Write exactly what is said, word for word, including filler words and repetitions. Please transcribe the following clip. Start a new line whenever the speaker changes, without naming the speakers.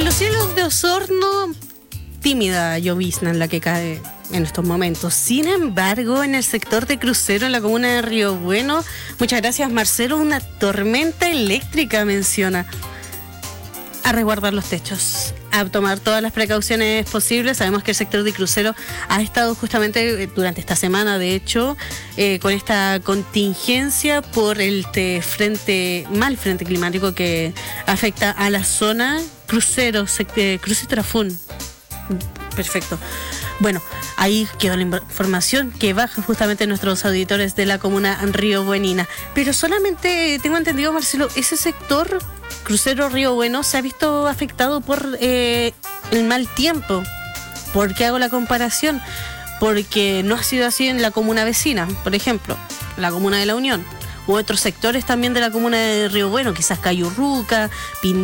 los cielos de Osorno, tímida llovizna en la que cae en estos momentos. Sin embargo, en el sector de crucero, en la comuna de Río Bueno, muchas gracias Marcelo, una tormenta eléctrica menciona. A resguardar los techos, a tomar todas las precauciones posibles. Sabemos que el sector de crucero ha estado justamente durante esta semana, de hecho, eh, con esta contingencia por el te frente, mal frente climático que afecta a la zona. Crucero, eh, Cruce Trafún. Perfecto. Bueno, ahí quedó la información que baja justamente nuestros auditores de la comuna Río Buenina. Pero solamente, tengo entendido, Marcelo, ese sector, Crucero Río Bueno, se ha visto afectado por eh, el mal tiempo. ¿Por qué hago la comparación? Porque no ha sido así en la comuna vecina, por ejemplo, la comuna de La Unión, u otros sectores también de la comuna de Río Bueno, quizás Cayurruca, Pin